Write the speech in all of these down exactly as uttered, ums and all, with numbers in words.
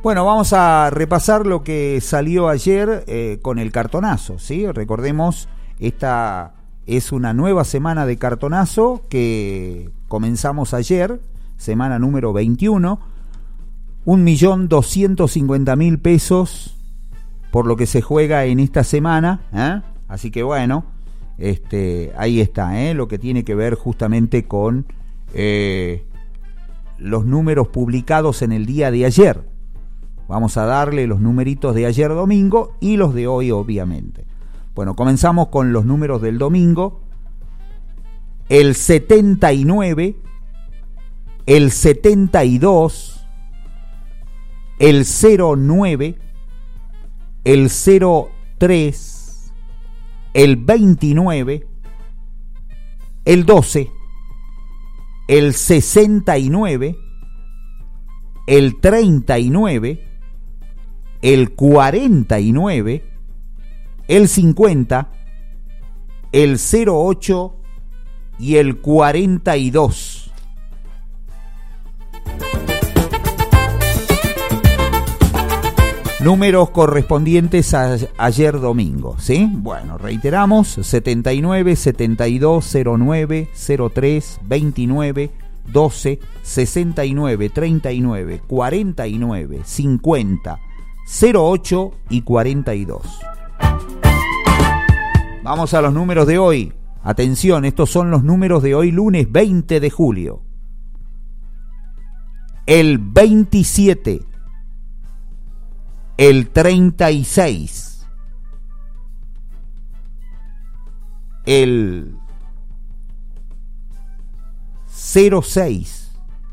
Bueno, vamos a repasar lo que salió ayer eh, con el cartonazo, ¿sí? Recordemos, esta es una nueva semana de cartonazo que comenzamos ayer, semana número veintiuno, un millón doscientos cincuenta mil pesos por lo que se juega en esta semana, ¿eh? Así que bueno, este, ahí está, ¿eh? Lo que tiene que ver justamente con eh, los números publicados en el día de ayer. Vamos a darle los numeritos de ayer domingo y los de hoy, obviamente. Bueno, comenzamos con los números del domingo. El setenta y nueve, el setenta y dos, el cero nueve, el cero tres, el veintinueve, el doce, el sesenta y nueve, el treinta y nueve, el cuarenta y nueve, el cincuenta, el cero ocho y el cuarenta y dos. Números correspondientes a ayer domingo, ¿sí? Bueno, reiteramos, setenta y nueve, setenta y dos, cero nueve, cero tres, veintinueve, doce, sesenta y nueve, treinta y nueve, cuarenta y nueve, cincuenta, cero ocho y cuarenta y dos. Vamos a los números de hoy. Atención, estos son los números de hoy, lunes veinte de julio. El veintisiete, el treinta y seis, el cero seis,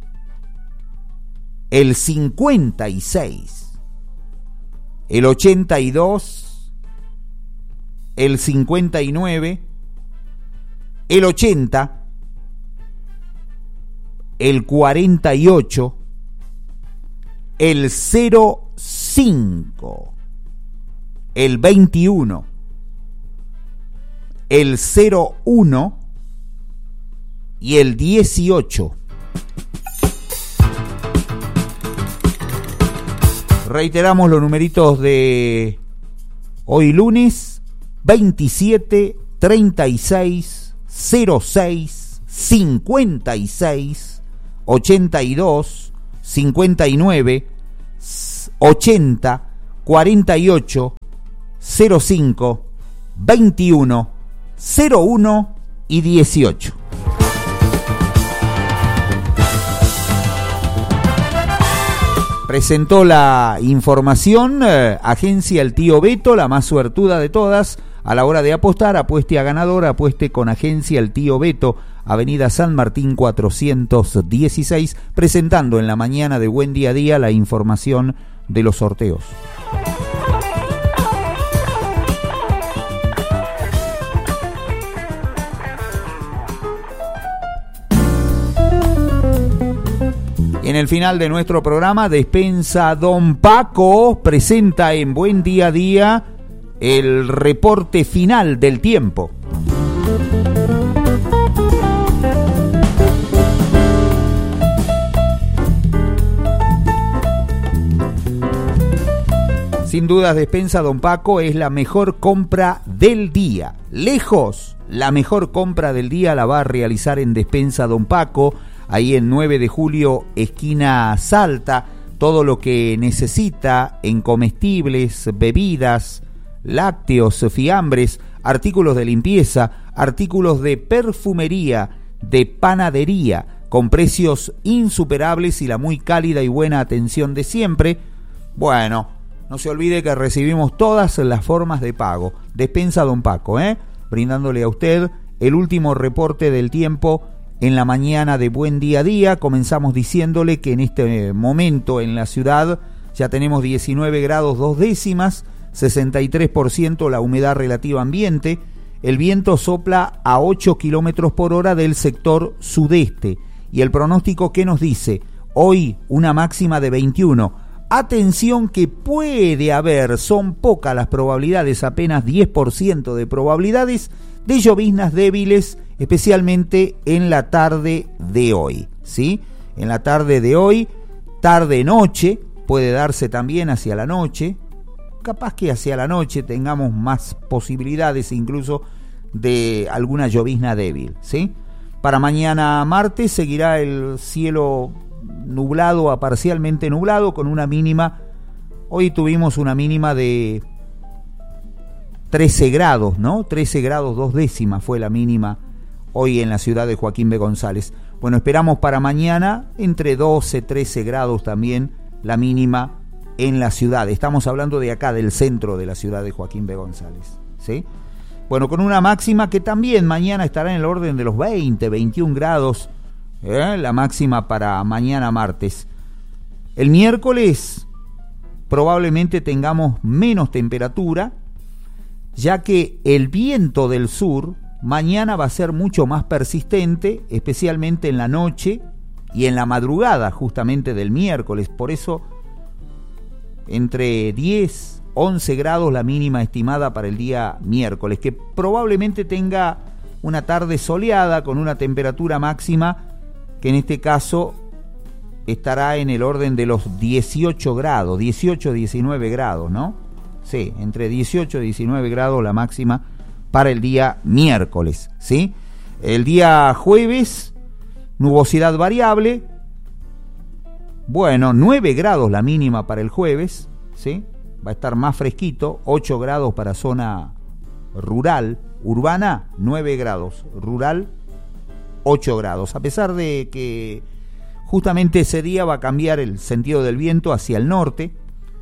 el cincuenta y seis, el ochenta y dos, el cincuenta y nueve, el ochenta, el cuarenta y ocho, el cero cinco, el veintiuno, el cero uno y el dieciocho. Reiteramos los numeritos de hoy lunes: veintisiete, treinta y seis, cero seis, cincuenta y seis, ochenta y dos, cincuenta y nueve, ochenta, cuarenta y ocho, cero cinco, veintiuno, cero uno y dieciocho. Presentó la información eh, Agencia El Tío Beto, la más suertuda de todas. A la hora de apostar, apueste a ganador, apueste con Agencia El Tío Beto, Avenida San Martín cuatrocientos dieciséis, presentando en la mañana de Buen Día a Día la información de los sorteos. En el final de nuestro programa, Despensa Don Paco presenta en Buen Día a Día el reporte final del tiempo. Sin dudas, Despensa Don Paco es la mejor compra del día. Lejos, la mejor compra del día la va a realizar en Despensa Don Paco, ahí en nueve de julio, esquina Salta. Todo lo que necesita en comestibles, bebidas, lácteos, fiambres, artículos de limpieza, artículos de perfumería, de panadería, con precios insuperables y la muy cálida y buena atención de siempre. Bueno, no se olvide que recibimos todas las formas de pago. Despensa Don Paco, ¿eh? Brindándole a usted el último reporte del tiempo en la mañana de Buen Día a Día. Comenzamos diciéndole que en este momento en la ciudad ya tenemos diecinueve grados dos décimas, sesenta y tres por ciento la humedad relativa ambiente. El viento sopla a ocho kilómetros por hora del sector sudeste. Y el pronóstico, ¿qué nos dice? Hoy una máxima de veintiuno. Atención que puede haber, son pocas las probabilidades, apenas diez por ciento de probabilidades de lloviznas débiles, especialmente en la tarde de hoy, ¿sí? En la tarde de hoy, tarde-noche, puede darse también hacia la noche. Capaz que hacia la noche tengamos más posibilidades incluso de alguna llovizna débil, ¿sí? Para mañana martes seguirá el cielo nublado a parcialmente nublado con una mínima. Hoy tuvimos una mínima de trece grados, ¿no? trece grados dos décimas fue la mínima hoy en la ciudad de Joaquín B. González. Bueno, esperamos para mañana entre doce, trece grados también la mínima en la ciudad. Estamos hablando de acá, del centro de la ciudad de Joaquín B. González, ¿sí? Bueno, con una máxima que también mañana estará en el orden de los veinte, veintiún grados, ¿eh? La máxima para mañana martes. El miércoles probablemente tengamos menos temperatura, ya que el viento del sur mañana va a ser mucho más persistente, especialmente en la noche y en la madrugada justamente del miércoles. Por eso entre diez, once grados la mínima estimada para el día miércoles, que probablemente tenga una tarde soleada con una temperatura máxima que en este caso estará en el orden de los dieciocho grados, dieciocho, diecinueve grados, ¿no? Sí, entre dieciocho y diecinueve grados la máxima para el día miércoles, ¿sí? El día jueves, nubosidad variable. Bueno, nueve grados la mínima para el jueves, ¿sí? Va a estar más fresquito, ocho grados para zona rural, urbana, nueve grados, rural, ocho grados. A pesar de que justamente ese día va a cambiar el sentido del viento hacia el norte,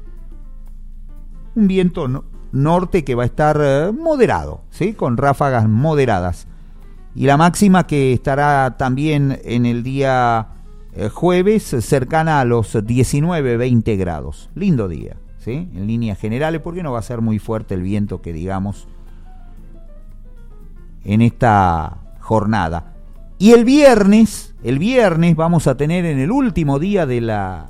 un viento no, norte que va a estar eh, moderado, ¿sí? Con ráfagas moderadas. Y la máxima que estará también en el día eh, jueves cercana a los diecinueve, veinte grados. Lindo día, ¿sí? En líneas generales, porque no va a ser muy fuerte el viento que digamos en esta jornada. Y el viernes, el viernes vamos a tener en el último día de la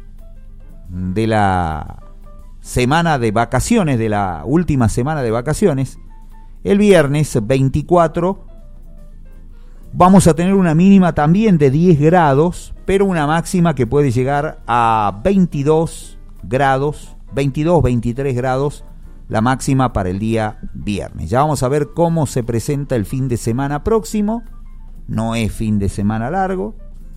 de la semana de vacaciones, de la última semana de vacaciones, el viernes veinticuatro vamos a tener una mínima también de diez grados, pero una máxima que puede llegar a veintidós grados, veintidós, veintitrés grados, la máxima para el día viernes. Ya vamos a ver cómo se presenta el fin de semana próximo. No es fin de semana largo,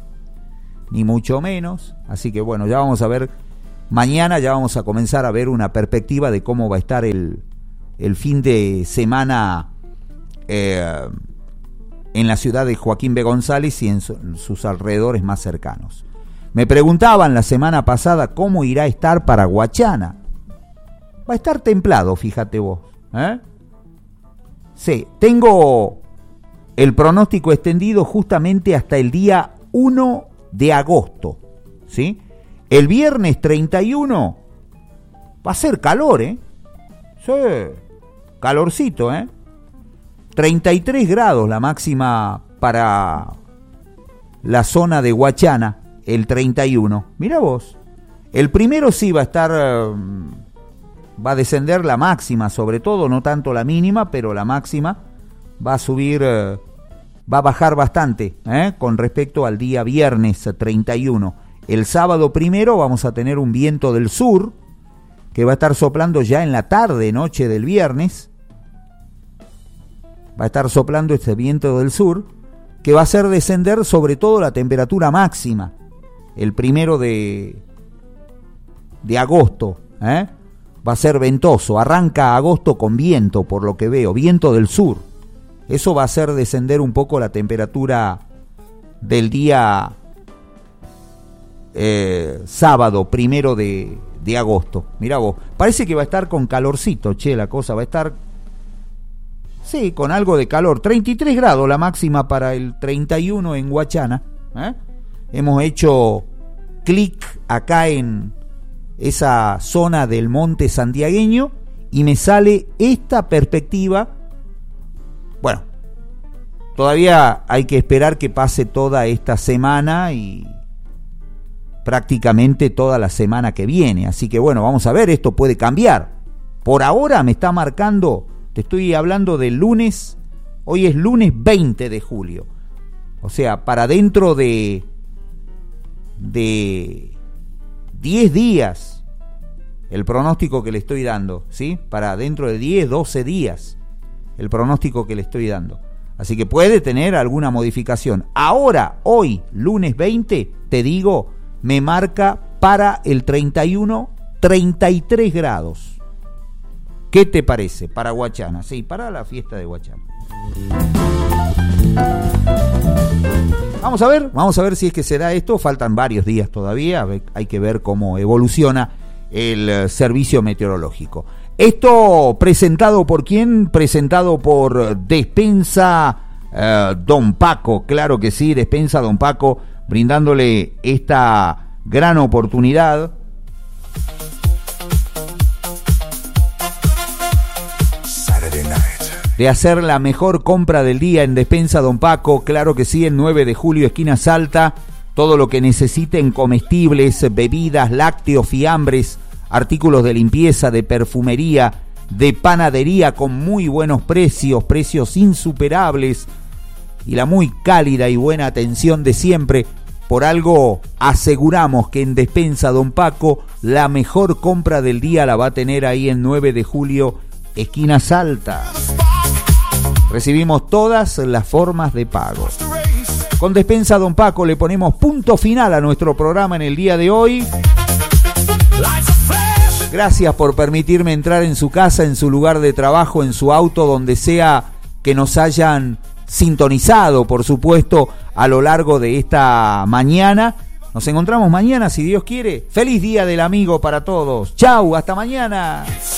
ni mucho menos, así que bueno, ya vamos a ver, mañana ya vamos a comenzar a ver una perspectiva de cómo va a estar el, el fin de semana eh, en la ciudad de Joaquín B. González y en, su, en sus alrededores más cercanos. Me preguntaban la semana pasada cómo irá a estar para Guachana. Va a estar templado, fíjate vos, ¿eh? Sí, tengo el pronóstico extendido justamente hasta el día uno de agosto, ¿sí? El viernes treinta y uno va a ser calor, ¿eh? Sí, calorcito, ¿eh? treinta y tres grados la máxima para la zona de Guachana, el treinta y uno. Mira vos, el primero sí va a estar, va a descender la máxima, sobre todo, no tanto la mínima, pero la máxima va a subir, va a bajar bastante, ¿eh? Con respecto al día viernes treinta y uno. El sábado primero vamos a tener un viento del sur que va a estar soplando ya en la tarde, noche del viernes. Va a estar soplando este viento del sur que va a hacer descender sobre todo la temperatura máxima. El primero de, de agosto, ¿eh? Va a ser ventoso. Arranca agosto con viento, por lo que veo, viento del sur. Eso va a hacer descender un poco la temperatura del día eh, sábado, primero de, de agosto. Mirá vos, parece que va a estar con calorcito, che, la cosa va a estar, sí, con algo de calor. treinta y tres grados la máxima para el treinta y uno en Guachana, ¿eh? Hemos hecho clic acá en esa zona del monte santiagueño y me sale esta perspectiva. Bueno, todavía hay que esperar que pase toda esta semana y prácticamente toda la semana que viene. Así que bueno, vamos a ver, esto puede cambiar. Por ahora me está marcando, te estoy hablando del lunes, hoy es lunes veinte de julio. O sea, para dentro de, de, diez días el pronóstico que le estoy dando, ¿sí? Para dentro de diez, doce días el pronóstico que le estoy dando. Así que puede tener alguna modificación. Ahora, hoy, lunes veinte, te digo, me marca para el treinta y uno, treinta y tres grados. ¿Qué te parece? Para Guachana, sí, para la fiesta de Guachana. Vamos a ver, vamos a ver si es que se da esto. Faltan varios días todavía, hay que ver cómo evoluciona el servicio meteorológico. Esto presentado por quién? Presentado por Despensa eh, Don Paco, claro que sí, Despensa Don Paco, brindándole esta gran oportunidad de hacer la mejor compra del día en Despensa Don Paco, claro que sí, el nueve de julio, esquina Salta, todo lo que necesiten, comestibles, bebidas, lácteos, fiambres, artículos de limpieza, de perfumería, de panadería con muy buenos precios, precios insuperables y la muy cálida y buena atención de siempre. Por algo aseguramos que en Despensa Don Paco la mejor compra del día la va a tener ahí en nueve de julio, esquina Salta. Recibimos todas las formas de pago. Con Despensa Don Paco le ponemos punto final a nuestro programa en el día de hoy. Gracias por permitirme entrar en su casa, en su lugar de trabajo, en su auto, donde sea que nos hayan sintonizado, por supuesto, a lo largo de esta mañana. Nos encontramos mañana, si Dios quiere. Feliz Día del Amigo para todos. Chau, hasta mañana.